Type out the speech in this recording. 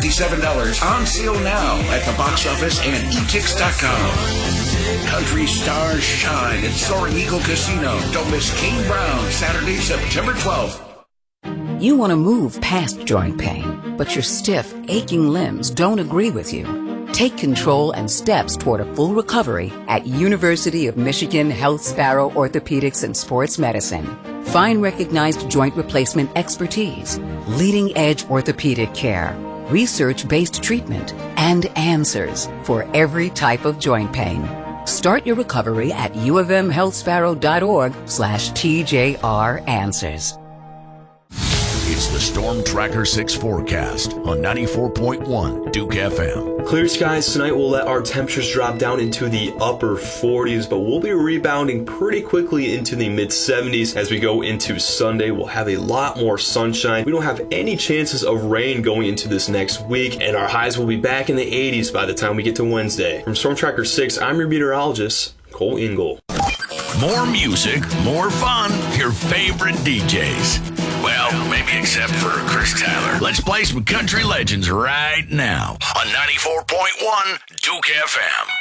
$157 on sale now at the box office and etix.com. Country stars shine at Soaring Eagle Casino. Don't miss Kane Brown, Saturday, September 12th. You want to move past joint pain, but your stiff, aching limbs don't agree with you. Take control and steps toward a full recovery at University of Michigan Health Sparrow Orthopedics and Sports Medicine. Find recognized joint replacement expertise, leading-edge orthopedic care, research-based treatment, and answers for every type of joint pain. Start your recovery at uofmhealthsparrow.org/TJR Answers. It's the Storm Tracker 6 forecast on 94.1 Duke FM. Clear skies tonight will let our temperatures drop down into the upper 40s, but we'll be rebounding pretty quickly into the mid-70s as we go into Sunday. We'll have a lot more sunshine. We don't have any chances of rain going into this next week, and our highs will be back in the 80s by the time we get to Wednesday. From Storm Tracker 6, I'm your meteorologist, Cole Ingle. More music, more fun, your favorite DJs. Well, maybe except for Chris Tyler. Let's play some country legends right now on 94.1 Duke FM.